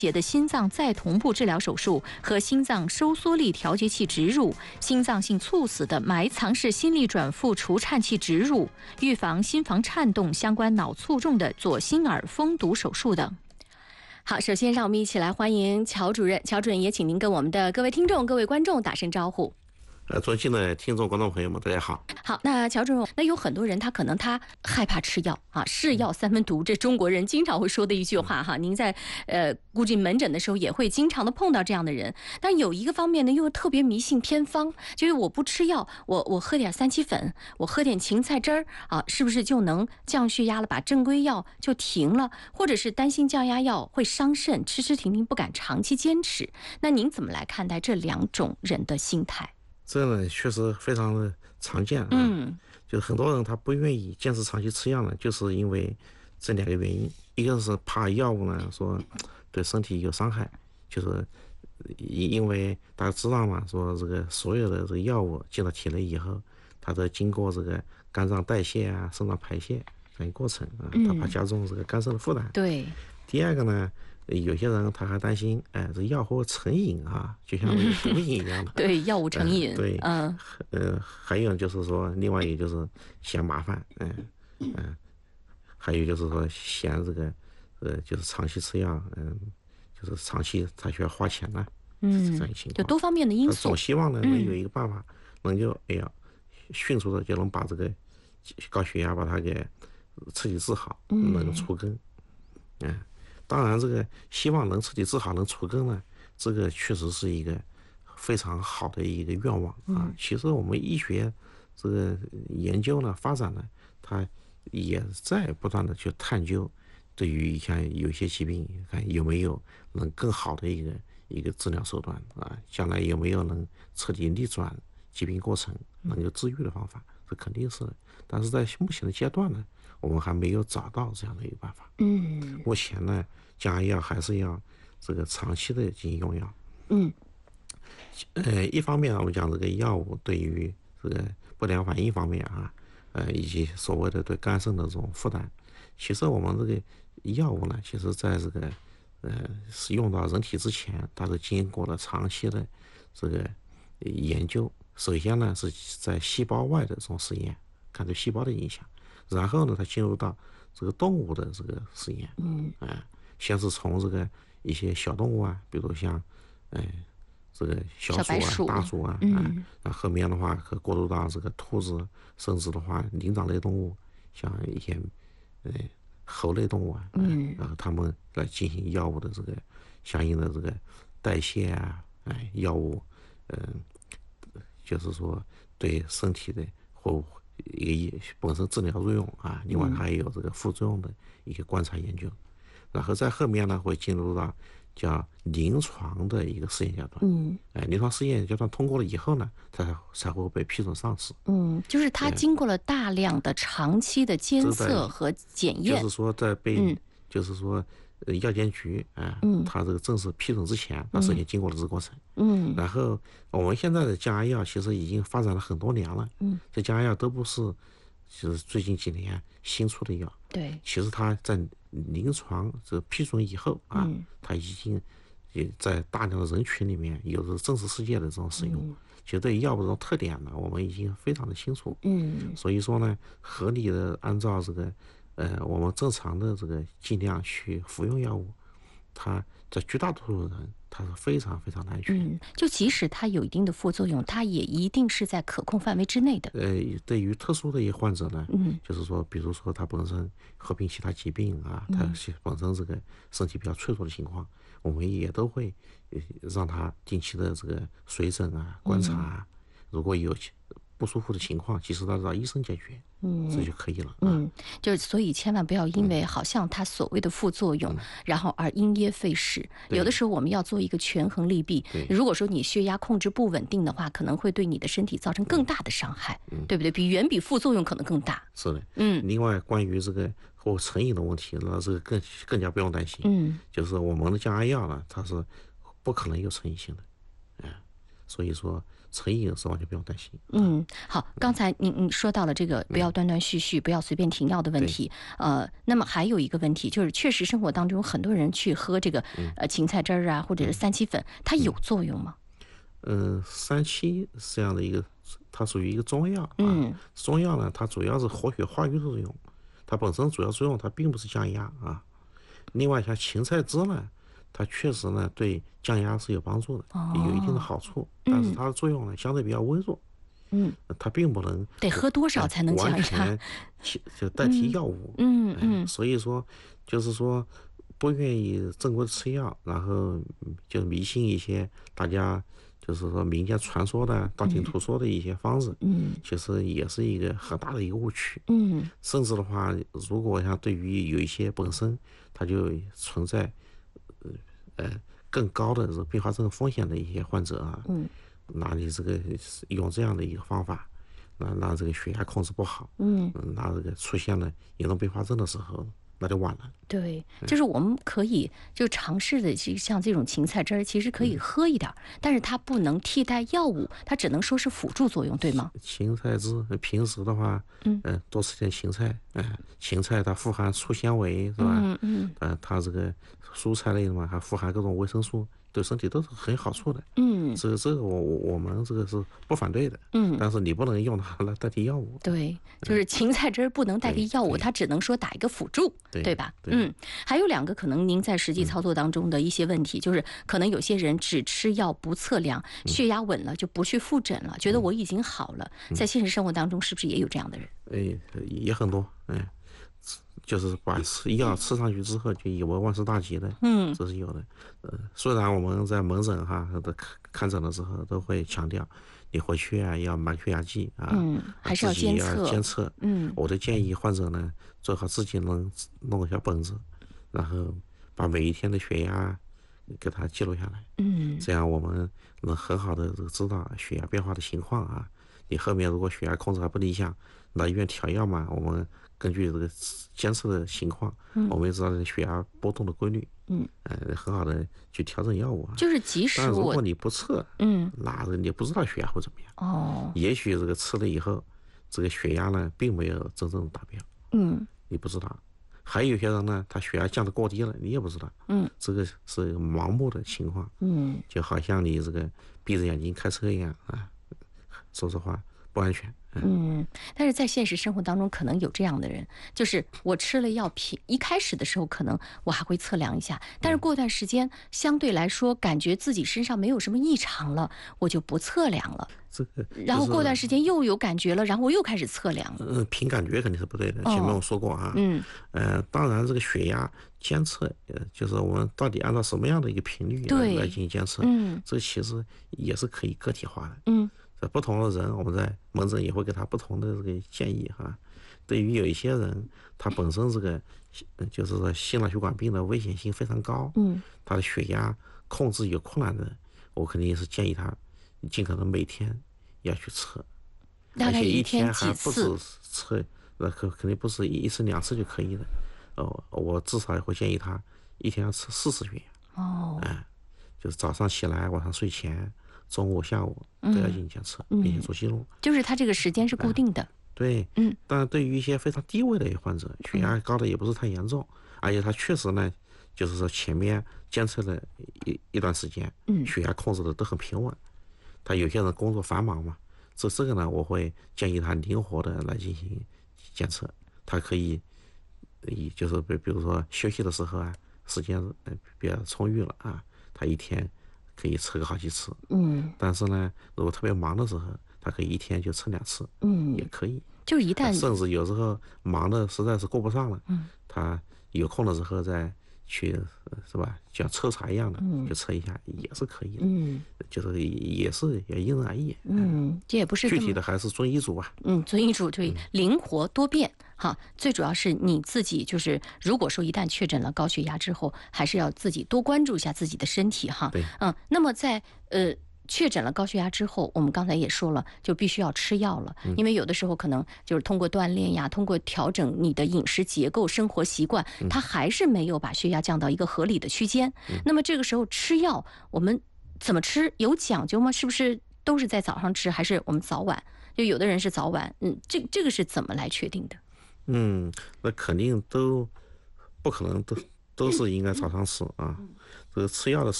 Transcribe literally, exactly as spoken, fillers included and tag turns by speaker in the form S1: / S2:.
S1: 节的心脏再同步治疗手术和心脏收缩力调节器植入、心脏性猝死的埋藏式心力转复除颤器植入、预防心房颤动相关脑卒中的左心耳封堵手术等。好，首先让我们一起来欢迎乔主任。乔主任也请您跟我们的各位听众、各位观众打声招呼。
S2: 呃，尊敬的听众、观众朋友们，大家好。
S1: 好，那乔主任，那有很多人他可能他害怕吃药啊，是药三分毒，这中国人经常会说的一句话哈。您在呃估计门诊的时候也会经常的碰到这样的人。但有一个方面呢，又特别迷信偏方，就是我不吃药，我我喝点三七粉，我喝点芹菜汁儿啊，是不是就能降血压了？把正规药就停了，或者是担心降压药会伤肾，吃吃停停不敢长期坚持。那您怎么来看待这两种人的心态？
S2: 这呢确实非常的常见啊，
S1: 嗯，
S2: 就是很多人他不愿意坚持长期吃药呢，就是因为这两个原因，一个是怕药物呢说对身体有伤害，就是因为大家知道嘛，说这个所有的这个药物进到体内以后，它都经过这个肝脏代谢啊、肾脏排泄这样一个过程啊，它怕加重这个肝肾的负担。
S1: 对。
S2: 第二个呢，有些人他还担心，哎，这药会成瘾啊，就像那个毒瘾一样的。
S1: 对，药物成瘾。
S2: 呃、对，
S1: 嗯，
S2: 呃，还有就是说，另外也就是嫌麻烦，嗯嗯、呃，还有就是说嫌这个，呃，就是长期吃药，嗯、呃，就是长期他需要花钱呢，嗯，这样一情况，
S1: 就多方面的因素。
S2: 总希望呢能有一个办法，嗯、能够哎呀，迅速的就能把这个高血压把它给彻底治好，嗯、能除根，嗯、呃。当然，这个希望能彻底治好、能除根呢，这个确实是一个非常好的一个愿望啊。其实我们医学这个研究呢、发展呢，它也在不断的去探究，对于像有些疾病，看有没有能更好的一个一个治疗手段啊，将来有没有能彻底逆转疾病过程、能够治愈的方法，这肯定是的。但是在目前的阶段呢，我们还没有找到这样的一个办法。嗯，目前呢，降压药还是要这个长期的进行用药。嗯，呃，一方面我们讲这个药物对于这个不良反应方面啊，呃，以及所谓的对肝肾的这种负担，其实我们这个药物呢，其实在这个呃使用到人体之前，它是经过了长期的这个研究。首先呢，是在细胞外的这种实验，看对细胞的影响。然后呢，它进入到这个动物的这个实验，嗯，哎、呃，先是从这个一些小动物啊，比如像，哎、呃，这个小鼠啊、鼠大鼠啊，嗯，啊、呃，后面的话可过渡到这个兔子，甚至的话灵长类动物，像一些，呃，猴类动物啊，嗯，然后他们来进行药物的这个相应的这个代谢啊，哎，药物，嗯、呃，就是说对身体的或一个本身治疗作用啊，另外还有这个副作用的一个观察研究，然后在后面呢会进入到叫临床的一个试验阶段。嗯，哎，临床试验阶段通过了以后呢，它才会被批准上市。
S1: 嗯，就是它经过了大量的长期的监测和检验，
S2: 就是说在被，嗯、就是说。呃，药监局啊，嗯，它这个正式批准之前，它首先经过了这个过程，嗯，然后我们现在的降压药其实已经发展了很多年了，嗯，这降压药都不是就是最近几年新出的药，对，其实它在临床这批准以后啊，嗯、它已经也在大量的人群里面有着真实世界的这种使用，嗯、其实对于药物这种特点呢，我们已经非常的清楚，嗯，所以说呢，合理的按照这个。呃，我们正常的这个尽量去服用药物，它在绝大多数人，它是非常非常难去。嗯，
S1: 就即使它有一定的副作用，它也一定是在可控范围之内的。
S2: 呃，对于特殊的一些患者呢，嗯，就是说，比如说他本身合并其他疾病啊，他本身这个身体比较脆弱的情况，我们也都会让他定期的这个随诊啊、观察啊，嗯、如果有不舒服的情况，及时的让医生解决，嗯，这就可以了。
S1: 嗯，就是所以千万不要因为好像它所谓的副作用，嗯、然后而因噎废食。有的时候我们要做一个权衡利弊。如果说你血压控制不稳定的话，可能会对你的身体造成更大的伤害，嗯、对不对？比远比副作用可能更大。
S2: 是的，嗯。另外，关于这个或成瘾的问题，那这个更更加不用担心。嗯，就是我们的降压药呢，它是不可能有成瘾性的，哎、嗯。 所以说成瘾是完全不用担心。
S1: 嗯，好，刚才你你说到了这个不要断断续续，不要随便停药的问题。呃，那么还有一个问题就是，确实生活当中有很多人去喝这个呃芹菜汁儿啊，或者是三七粉，它有作用吗？
S2: 嗯，三七是这样的一个，它属于一个中药啊。
S1: 嗯，
S2: 中药呢，它主要是活血化瘀的作用，它本身主要作用它并不是降压啊。另外像芹菜汁呢，它确实呢对降压是有帮助的，
S1: 哦、
S2: 有一定的好处，但是它的作用呢相对比较微弱。
S1: 嗯，
S2: 它并不能
S1: 得喝多少才能降压？
S2: 完全就代替药物。
S1: 嗯嗯，
S2: 所以说就是说不愿意正规吃药，然后就迷信一些大家就是说民间传说的道听途说的一些方子，
S1: 嗯，
S2: 其实也是一个很大的一个误区。
S1: 嗯，
S2: 甚至的话，如果像对于有一些本身它就存在呃更高的这个并发症风险的一些患者啊，
S1: 嗯，
S2: 那你这个用这样的一个方法，那那这个血压控制不好，
S1: 嗯，
S2: 那这个出现了严重并发症的时候，那就晚了。
S1: 对，就是我们可以就尝试的，其实像这种芹菜汁儿，其实可以喝一点儿，但是它不能替代药物，它只能说是辅助作用，对吗？
S2: 芹菜汁平时的话，
S1: 嗯，
S2: 呃，多吃点芹菜，嗯、芹菜它富含粗纤维，是吧？
S1: 嗯嗯，
S2: 呃，它这个蔬菜类的嘛，还富含各种维生素，对身体都是很有好处的。
S1: 嗯，
S2: 这个这个我我们这个是不反对的。
S1: 嗯，
S2: 但是你不能用它来代替药物。
S1: 对，就是芹菜汁儿不能代替药物，
S2: 对
S1: 它只能说打一个辅助，
S2: 对
S1: 对吧？
S2: 对
S1: 嗯，还有两个可能您在实际操作当中的一些问题，就是可能有些人只吃药不测量，血压稳了就不去复诊了，觉得我已经好了，在现实生活当中是不是也有这样的人？
S2: 哎，也很多，哎，就是把吃药吃上去之后就以为万事大吉的，
S1: 嗯，
S2: 这是有的。呃，虽然我们在门诊哈的看看诊的时候都会强调，你回去啊要买血压计啊，
S1: 嗯，还是要
S2: 自己要
S1: 监测，
S2: 监测。
S1: 嗯，
S2: 我的建议患者呢，最好自己能弄个小本子，然后把每一天的血压给它记录下来，
S1: 嗯，
S2: 这样我们能很好的知道血压变化的情况啊。你后面如果血压控制还不理想，到医院调药嘛，我们根据这个监测的情况，
S1: 嗯、
S2: 我们也知道这个血压波动的规律，
S1: 嗯，
S2: 呃，很好的去调整药物啊。
S1: 就是即使我，
S2: 但如果你不测，
S1: 嗯，
S2: 那你不知道血压会怎么样。
S1: 哦，
S2: 也许这个吃了以后，这个血压呢并没有真正达标，
S1: 嗯，
S2: 你不知道。还有一些人呢，他血压降得过低了，你也不知道，
S1: 嗯，
S2: 这个是一个盲目的情况，
S1: 嗯，
S2: 就好像你这个闭着眼睛开车一样啊，说实话不安全。
S1: 嗯，但是在现实生活当中，可能有这样的人，就是我吃了药品，一开始的时候可能我还会测量一下，但是过段时间相对来说感觉自己身上没有什么异常了，我就不测量了。
S2: 这个、就是，
S1: 然后过段时间又有感觉了，然后我又开始测量了。
S2: 嗯，凭感觉肯定是不对的。前面我说过啊，
S1: 嗯，
S2: 呃，当然这个血压监测，呃，就是我们到底按照什么样的一个频率来来进行监测，
S1: 嗯，
S2: 这其实也是可以个体化的。
S1: 嗯。
S2: 在不同的人，我们在门诊也会给他不同的这个建议哈。对于有一些人，他本身这个就是说心脑血管病的危险性非常高，
S1: 嗯，
S2: 他的血压控制有困难的，我肯定是建议他尽可能每天要去测，而且一天还不止测，那可肯定不是一次两次就可以的。哦，我至少会建议他一天要测四次血压。
S1: 哦，
S2: 哎，就是早上起来，晚上睡前。中午、下午都要进行监测，
S1: 嗯、
S2: 并且做记录。
S1: 就是它这个时间是固定的。
S2: 哎、对，
S1: 嗯。
S2: 但对于一些非常低位的患者，血压高的也不是太严重，嗯、而且他确实呢，就是说前面监测了一一段时间，
S1: 嗯，
S2: 血压控制的都很平稳。他有些人工作繁忙嘛，这这个呢，我会建议他灵活的来进行监测。他可以，以就是比比如说休息的时候啊，时间比较充裕了啊，他一天。可以测个好几次，
S1: 嗯，
S2: 但是呢，如果特别忙的时候，他可以一天就测两次，
S1: 嗯，
S2: 也可以。
S1: 就是一旦
S2: 甚至有时候忙的实在是顾不上了，
S1: 嗯，
S2: 他有空的时候再去，是吧？像抽查一样的，
S1: 嗯，
S2: 去测一下也是可以的，
S1: 嗯，
S2: 就是也是也因人而异，
S1: 嗯，这也不是
S2: 具体的还是遵医嘱吧，
S1: 嗯，遵医嘱对，灵活多变。哈，最主要是你自己，就是如果说一旦确诊了高血压之后，还是要自己多关注一下自己的身体哈。
S2: 对，
S1: 嗯，那么在呃确诊了高血压之后，我们刚才也说了，就必须要吃药了，
S2: 嗯、
S1: 因为有的时候可能就是通过锻炼呀，通过调整你的饮食结构、生活习惯，
S2: 嗯、
S1: 它还是没有把血压降到一个合理的区间。
S2: 嗯、
S1: 那么这个时候吃药，我们怎么吃有讲究吗？是不是都是在早上吃，还是我们早晚？就有的人是早晚，嗯，这这个是怎么来确定的？
S2: 嗯，那肯定都不可能都都是应该早上吃啊。这个吃药的时